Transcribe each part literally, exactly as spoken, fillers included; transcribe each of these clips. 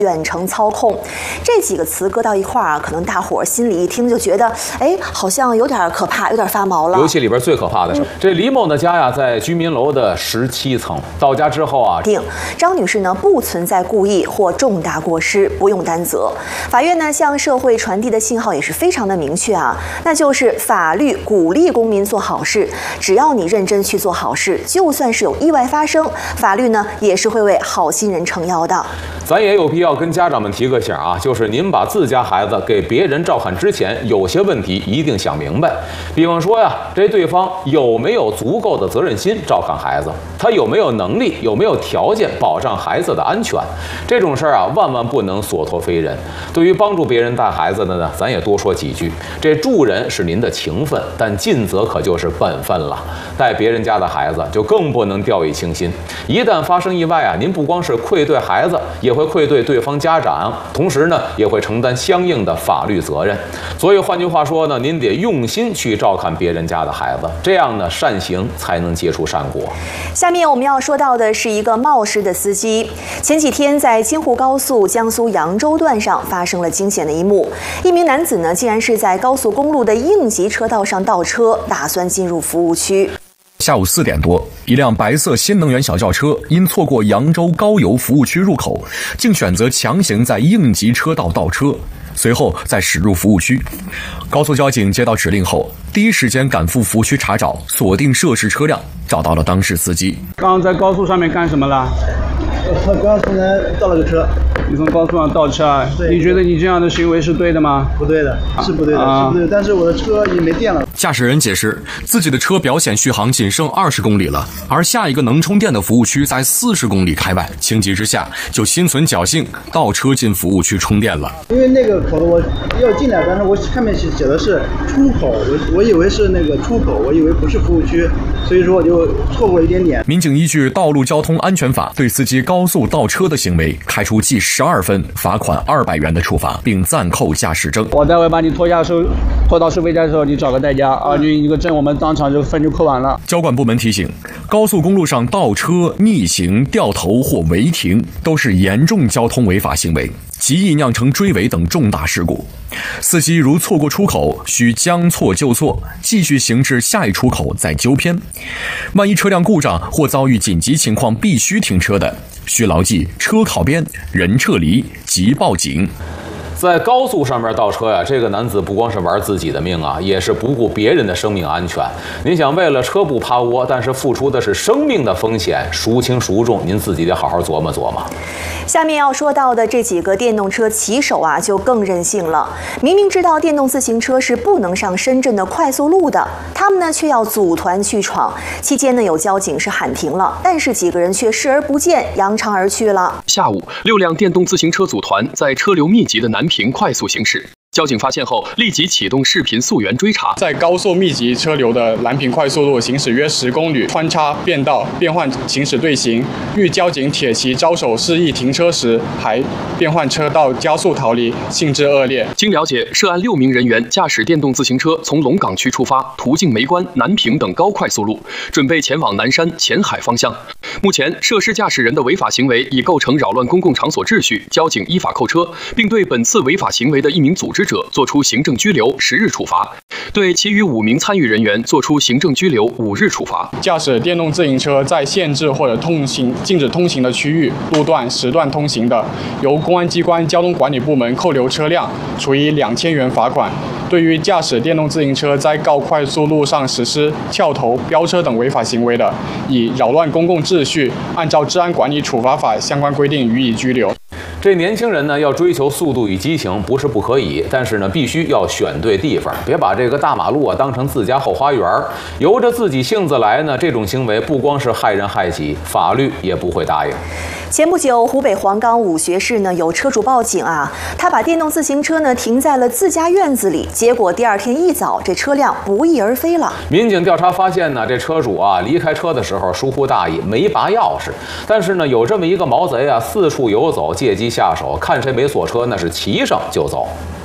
远程操控这几个词搁到一块儿啊，可能大伙儿心里一听就觉得，哎，好像有点可怕，有点发毛了。 游戏里边最可怕的是，嗯、这李某的家呀，在居民楼的十七层。到家之后啊， 定张女士呢不存在故意或重大过失，不用担责。法院呢向社会传递的信号也是非常的明确啊，那就是法律鼓励公民做好事，只要你认真去做好事，就算是有意外发生，法律呢也是会为好心人撑腰的。 咱也有必要跟家长们提个醒啊，就是您把自家孩子给别人照看之前，有些问题一定想明白。比方说呀，这对方有没有足够的责任心照看孩子，他有没有能力，有没有条件保障孩子的安全，这种事儿啊，万万不能所托非人。对于帮助别人带孩子的呢，咱也多说几句。这助人是您的情分，但尽责可就是本分了。带别人家的孩子就更不能掉以轻心，一旦发生意外啊，您不光是愧对孩子，也会愧对对方家长，同时呢，也会承担相应的法律责任。所以换句话说呢，您得用心去照看别人家的孩子，这样呢，善行才能结出善果。 下面我们要说到的是一个冒失的司机。前几天在京沪高速江苏扬州段上发生了惊险的一幕，一名男子呢，竟然是在高速公路的应急车道上倒车，打算进入服务区。 下午四点多，一辆白色新能源小轿车因错过扬州高邮服务区入口，竟选择强行在应急车道倒车，随后再驶入服务区。高速交警接到指令后，第一时间赶赴服务区查找，锁定涉事车辆，找到了当事司机。 刚刚在高速上面干什么了？ 我刚才倒了个车。 你从高速上倒车啊？你觉得你这样的行为是对的吗？ 不对的，是不对的，啊、是不对的。但是我的车已经没电了。 驾驶人解释，自己的车表显续航仅剩二十公里了，而下一个能充电的服务区在四十公里开外，情急之下就心存侥幸，倒车进服务区充电了。 因为那个口子我要进来，但是我看面写的是出口，我我以为是那个出口，我以为不是服务区，所以说我就错过一点点。 民警依据《道路交通安全法》对司机高速倒车的行为开出记十二分、罚款二百元的处罚，并暂扣驾驶证。 我待会把你拖下收，拖到收费站的时候，你找个代驾啊，你一个证我们当场就分就扣完了。 交管部门提醒，高速公路上倒车、逆行、掉头或违停都是严重交通违法行为，极易酿成追尾等重大事故。司机如错过出口，需将错就错，继续行至下一出口再纠偏。万一车辆故障或遭遇紧急情况必须停车的，需牢记车靠边，人撤离，即报警。 在高速上面倒车呀，这个男子不光是玩自己的命啊，也是不顾别人的生命安全。您想为了车不趴窝，但是付出的是生命的风险，孰轻孰重，您自己得好好琢磨琢磨。 下面要说到的这几个电动车骑手啊，就更任性了。明明知道电动自行车是不能上深圳的快速路的，他们呢却要组团去闯。期间呢有交警是喊停了，但是几个人却视而不见，扬长而去了。 下午，六辆电动自行车组团在车流密集的南平快速行驶。交警发现后，立即启动视频溯源追查。 在高速密集车流的南平快速路行驶约十公里，穿插变道，变换行驶队形。遇交警铁骑招手示意停车时，还变换车道加速逃离，性质恶劣。 经了解，涉案六名人员驾驶电动自行车从龙岗区出发，途径梅关、南平等高快速路，准备前往南山、前海方向。目前，涉事驾驶人的违法行为已构成扰乱公共场所秩序，交警依法扣车，并对本次违法行为的一名组织者作出行政拘留十日处罚，对其余五名参与人员作出行政拘留五日处罚。 驾驶电动自行车在限制或者通行禁止通行的区域、路段、时段通行的，由公安机关交通管理部门扣留车辆，处以两千元罚款。对于驾驶电动自行车在高快速路上实施翘头、飙车等违法行为的，以扰乱公共秩序，按照《治安管理处罚法》相关规定予以拘留。 这年轻人呢，要追求速度与激情，不是不可以，但是呢，必须要选对地方，别把这个大马路啊当成自家后花园，由着自己性子来呢。这种行为不光是害人害己，法律也不会答应。 前不久，湖北黄冈武学市呢有车主报警啊，他把电动自行车呢停在了自家院子里，结果第二天一早，这车辆不翼而飞了。 民警调查发现呢，这车主啊离开车的时候疏忽大意，没拔钥匙，但是呢有这么一个毛贼啊四处游走，借机下手，看谁没锁车，那是骑上就走。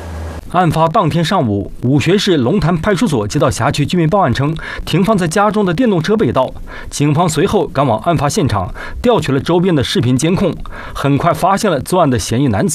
案发当天上午，武穴市龙潭派出所接到辖区居民报案称，停放在家中的电动车被盗。警方随后赶往案发现场，调取了周边的视频监控，很快发现了作案的嫌疑男子。